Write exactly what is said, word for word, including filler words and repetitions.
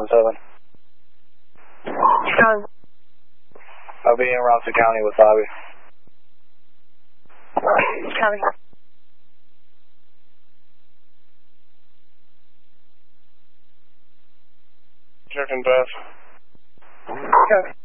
seven. Sean. I'll be in Roscoe County with Bobby. Copy. Checking Beth. Copy.